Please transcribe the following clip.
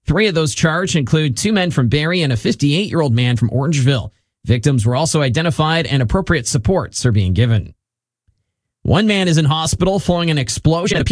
3 of those charged include 2 men from Barrie and a 58-year-old man from Orangeville. Victims were also identified and appropriate supports are being given. One man is in hospital following an explosion.